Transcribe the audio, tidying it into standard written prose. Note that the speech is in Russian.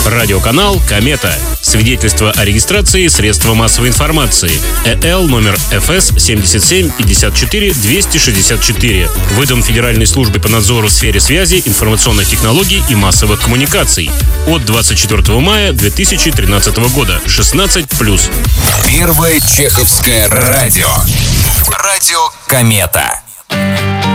Радиоканал «Комета». Свидетельство о регистрации средства массовой информации. ЭЛ номер ФС 7754-264. Выдан Федеральной службой по надзору в сфере связи, информационных технологий и массовых коммуникаций. От 24 мая 2013 года. 16+. Первое чеховское радио. Радио «Комета».